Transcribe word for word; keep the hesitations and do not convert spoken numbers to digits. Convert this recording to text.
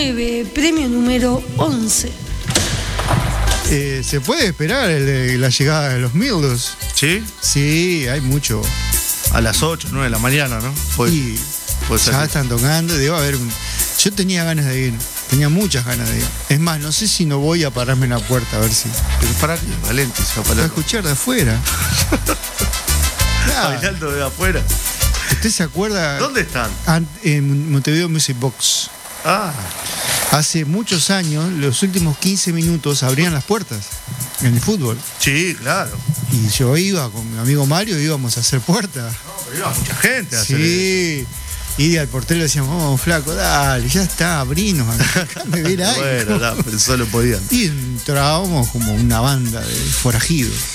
Premio número once. Eh, ¿Se puede esperar el- la llegada de los Mildos? ¿Sí? Sí, hay mucho. A las ocho, nueve de la mañana, ¿no? Puede, Y puede ser. ya están tocando, debe haber un... Yo tenía ganas de ir, tenía muchas ganas de ir. Es más, no sé si no voy a pararme en la puerta a ver si... Pero para qué, Valente, se va Para para escuchar de afuera. Claro. bailando de afuera. ¿Usted se acuerda? ¿Dónde están? An- En Montevideo Music Box. Ah, Hace muchos años, los últimos quince minutos abrían las puertas en el fútbol. sí, claro. Y yo iba con mi amigo Mario, íbamos a hacer puertas. No, pero iba mucha gente a hacer eso. Sí. Y al portero le decíamos, oh, flaco, dale, ya está, abrinos, déjame ver algo. Bueno, no, pero solo podían. Y entrábamos como una banda de forajidos.